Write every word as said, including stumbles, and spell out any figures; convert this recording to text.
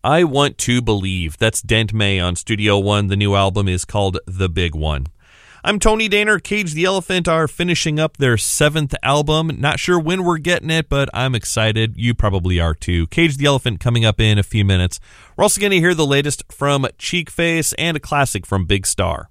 I Want to Believe. That's Dent May on Studio One. The new album is called The Big One. I'm Tony Daner. Cage the Elephant are finishing up their seventh album. Not sure when we're getting it, but I'm excited. You probably are too. Cage the Elephant coming up in a few minutes. We're also going to hear the latest from Cheekface and a classic from Big Star.